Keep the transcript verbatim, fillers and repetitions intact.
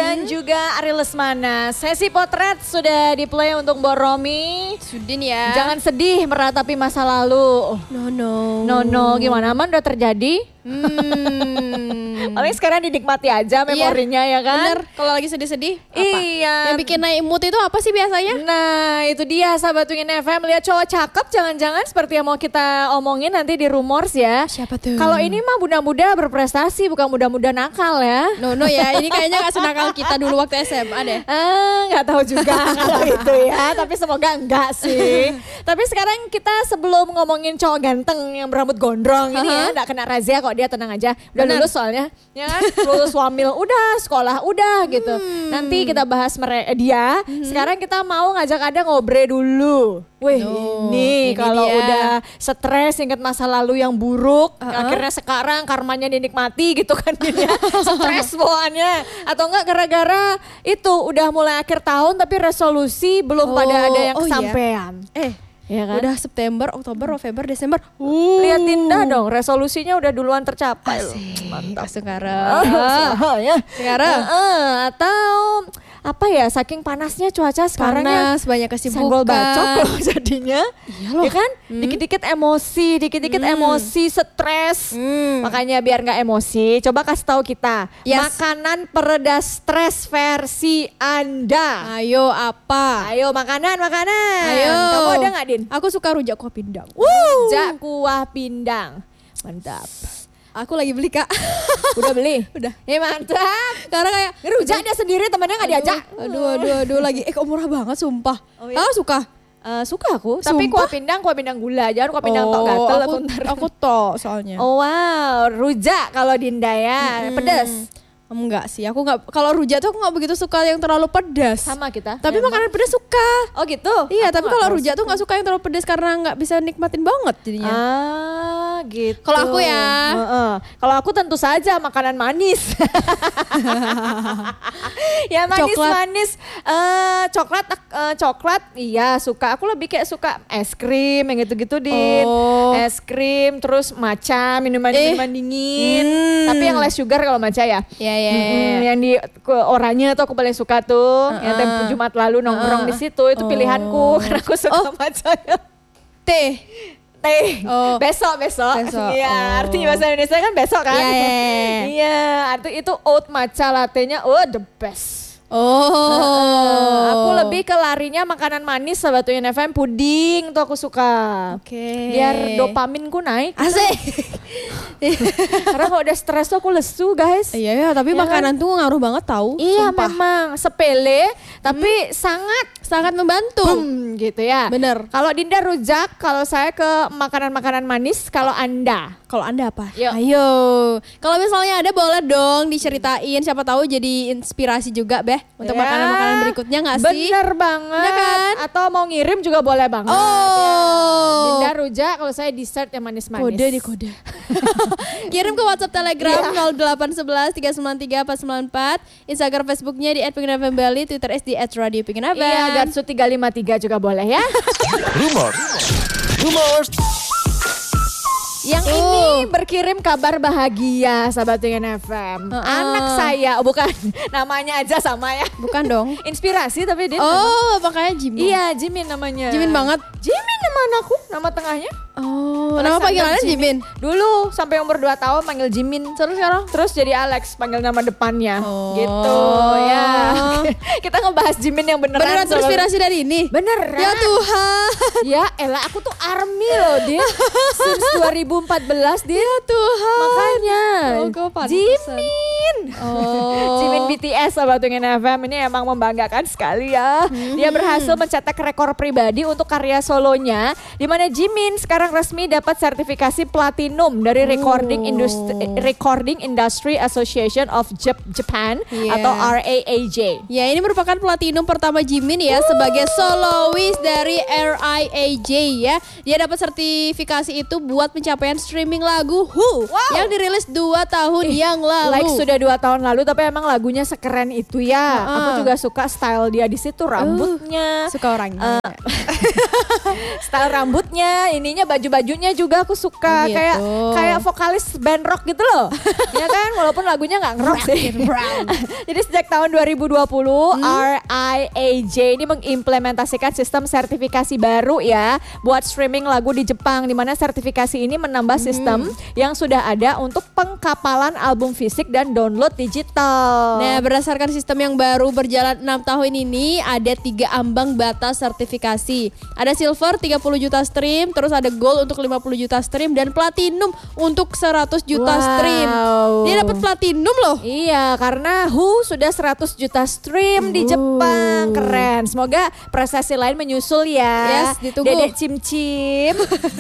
dan juga Ari Lesmana. Sesi potret sudah di play untuk Mbak Romi. Sudin ya. Jangan sedih meratapi masa lalu. No no. No no, gimana aman udah terjadi? Hmm. Paling sekarang dinikmati aja memorinya ya kan? Bener, kalau lagi sedih-sedih apa? Iya. Yang bikin naik mood itu apa sih biasanya? Nah itu dia sahabat Wingin F M, lihat cowok cakep jangan-jangan seperti yang mau kita omongin nanti di Rumors ya. Siapa tuh? Kalau ini mah muda-muda berprestasi bukan muda-muda nakal ya. No no ya, ini kayaknya gak senakal kita dulu waktu S M A deh. Ah, nggak tahu juga kalau itu ya, tapi semoga enggak sih. Tapi sekarang kita sebelum ngomongin cowok ganteng yang berambut gondrong ini ya, nggak kena razia kok, dia tenang aja. Udah Bener. lulus soalnya, ya kan? Lulus wamil, udah sekolah, udah gitu. Hmm. Nanti kita bahas mere- dia. Sekarang kita mau ngajak ada ngobrol dulu. Wih, No, ini ini kalau dia. udah stres ingat masa lalu yang buruk, Uh-uh. akhirnya sekarang karmanya dinikmati gitu kan dia. Stres bawaannya. Atau enggak gara-gara itu udah mulai akhir tahun tapi resolusi belum Oh, pada ada yang oh iya. kesampean. Eh, Ya kan? udah September, Oktober, November, Desember. Uh. Lihat Dinda dong, resolusinya udah duluan tercapai. loh. Mantap. Sekarang. Ah, ya. Sekarang. Heeh, atau apa ya, saking panasnya cuaca sekarang ya. Panas, banyak Senggol kesibukan. bacok loh jadinya. Iya loh. Ya kan? Hmm. Dikit-dikit emosi, dikit-dikit Hmm. emosi, stres. Hmm. Makanya biar nggak emosi, coba kasih tahu kita. Yes. Makanan pereda stres versi Anda. Ayo apa? Ayo makanan, makanan. Ayo. Kamu ada nggak, Din? Aku suka rujak kuah pindang. Rujak kuah pindang. Mantap. Aku lagi beli kak. Udah beli? Udah. Ya mantap. Karena kayak Rujak dia sendiri, temennya nggak diajak. Aduh, aduh, aduh lagi. Eh kok murah banget sumpah. Oh, iya? Ah suka. Eh, suka aku, tapi kuah Sumpah? pindang, kuah pindang gula, jangan kuah pindang tok gatel aku, atau ntar. aku tok soalnya. Oh wow, rujak kalau Dinda ya, Mm-mm. pedas. Enggak sih, aku nggak. Kalau rujak tuh aku nggak begitu suka yang terlalu pedas. Sama kita. Tapi Emang. makanan pedas suka. Oh gitu? Iya, Aku tapi nggak kalau terlalu rujak tuh suka. nggak suka yang terlalu pedas karena nggak bisa nikmatin banget jadinya. Ah gitu. Kalau aku ya. Heeh. Kalau aku tentu saja makanan manis. Ya manis-manis. Eh coklat, eh, coklat, iya suka. Aku lebih kayak suka es krim yang gitu-gitu Din. Oh. Es krim, terus matcha, minuman-minuman dingin. Hmm. Tapi yang less sugar kalau matcha ya. Iya, iya. Mm-mm, yang di ke oranye tuh aku paling suka tuh. Yang Uh-uh. tempo Jumat lalu nongkrong Uh-uh. di situ. Itu Oh. pilihanku karena aku suka Oh. matcha. Teh. Teh. Oh. Besok, besok. Besok. Iya, Oh. arti bahasa Indonesia kan besok kan? Iya, iya, iya. Iya, arti itu oat matcha latte-nya, oh the best. Oh. Heeh. Aku lebih ke larinya makanan manis sahabat Wingin F M, puding tuh aku suka. Oke. Biar dopaminku naik. Asik. Karena kalau udah stres tuh aku lesu guys. Iya ya, tapi Ya makanan tuh ngaruh banget tahu. Iya Sumpah. memang sepele tapi sangat Sangat membantu. boom gitu ya. Bener. Kalau Dinda rujak, kalau saya ke makanan-makanan manis, kalau Anda? Kalau Anda apa? Yuk. Ayo. Kalau misalnya ada boleh dong diceritain, siapa tahu jadi inspirasi juga Beh untuk Ya, makanan-makanan berikutnya nggak sih? Bener banget. Bener kan? Atau mau ngirim juga boleh banget. Oh. Ya. Dinda rujak, kalau saya dessert yang manis-manis. Kode di kode. Kirim ke WhatsApp Telegram nol delapan satu satu tiga sembilan tiga empat sembilan empat, Instagram Facebooknya di et pingin f m bali, Twitter S di et radio pingin f m. Iya, Garsu tiga lima tiga juga boleh ya. Rumors. Rumors. Yang Tuh. ini berkirim kabar bahagia sahabat Wingin F M. Uh-uh. Anak saya, oh bukan namanya aja sama ya. Bukan dong. Inspirasi tapi dia. Oh, makanya Jimin. Iya, Jimin namanya. Jimin banget. Jimin nama anakku, nama tengahnya. Oh, Alexander nama panggilannya Jimin. Dulu sampai umur dua tahun manggil Jimin. Terus sekarang? Terus jadi Alex panggil nama depannya. Oh. Gitu ya. Kita ngebahas Jimin yang beneran. Beneran soalnya. terinspirasi dari ini? Beneran. Ya Tuhan. Ya elah aku tuh army loh dia. Since dua ribu empat belas dia. Ya Tuhan. Makanya. Oh, kok pantesan. Jimin. Oh. Jimin B T S sahabat Wingin F M ini emang membanggakan sekali ya. Dia berhasil mencetak rekor pribadi untuk karya solonya, di mana Jimin sekarang resmi dapat sertifikasi platinum dari Recording Industry, Recording Industry Association of Jap- Japan Yeah. atau R A A J. Ya, ini merupakan platinum pertama Jimin ya sebagai soloist dari R I A J ya. Dia dapat sertifikasi itu buat pencapaian streaming lagu Who Wow. yang dirilis dua tahun yang lalu. Like sudah udah dua tahun lalu tapi emang lagunya sekeren itu ya. Uh-uh. Aku juga suka style dia di situ, rambutnya. Uh, suka orangnya. Uh, style rambutnya, ininya baju-bajunya juga aku suka. Oh, gitu. Kayak kayak vokalis band rock gitu loh. Ya kan, walaupun lagunya nggak nge-rock sih. Jadi sejak tahun dua ribu dua puluh hmm? R I A J ini mengimplementasikan sistem sertifikasi baru ya buat streaming lagu di Jepang, di mana sertifikasi ini menambah sistem hmm. yang sudah ada untuk pengkapalan album fisik dan download digital. Nah, berdasarkan sistem yang baru berjalan enam tahun ini ada tiga ambang batas sertifikasi. Ada silver tiga puluh juta stream, terus ada gold untuk lima puluh juta stream dan platinum untuk seratus juta wow. stream. Dia dapat platinum loh. Iya, karena Who sudah seratus juta stream uh. di Jepang. Keren. Semoga prestasi lain menyusul ya. Yes, ditunggu. Dedek Cim Cim.